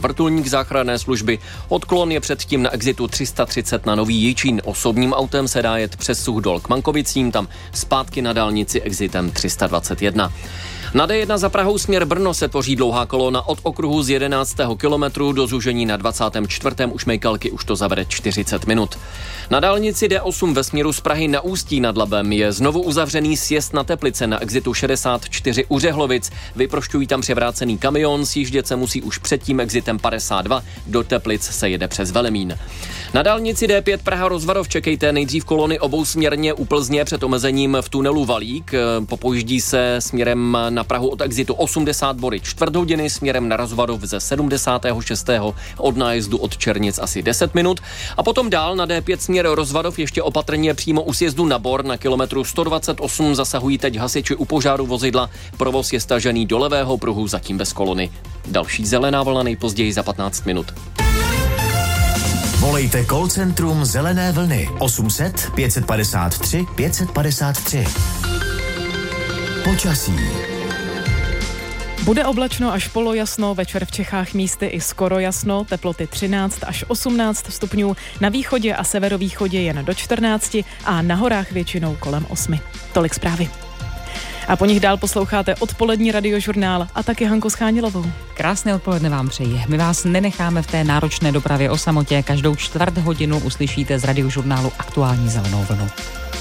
vrtulník záchranné služby. Odklon je předtím na exitu 330 na Nový Jičín. Osobním autem se dá jet přes Suchdol k Mankovicím, tam zpátky na dálnici exitem 321. Na D1 za Prahou směr Brno se tvoří dlouhá kolona od okruhu z 11. kilometru do zúžení na 24. u Šmejkalky, už to zabere 40 minut. Na dálnici D8 ve směru z Prahy na Ústí nad Labem je znovu uzavřený sjezd na Teplice na exitu 64 u Řehlovic. Vyprošťují tam převrácený kamion, sjíždět se musí už před tím exitem 52, do Teplic se jede přes Velemín. Na dálnici D5 Praha-Rozvadov čekejte nejdřív kolony obousměrně u Plzně před omezením v tunelu Valík. Popojíždí se směrem na Prahu od exitu 80 body čtvrt hodiny, směrem na Rozvadov ze 76. od nájezdu od Černic asi 10 minut. A potom dál na D5 směr Rozvadov ještě opatrně přímo u sjezdu na Bor na kilometru 128 zasahují teď hasiči u požáru vozidla. Provoz je stažený do levého pruhu, zatím bez kolony. Další zelená vlna nejpozději za 15 minut. Volejte call centrum Zelené vlny 800 553 553. Počasí. Bude oblačno až polojasno, večer v Čechách místy i skoro jasno, teploty 13 až 18 stupňů, na východě a severovýchodě jen do 14 a na horách většinou kolem 8. Tolik zprávy. A po nich dál posloucháte odpolední radiožurnál a taky Hanku Schánilovou. Krásné odpoledne vám přeji. My vás nenecháme v té náročné dopravě o samotě. Každou čtvrt hodinu uslyšíte z radiožurnálu aktuální zelenou vlnu.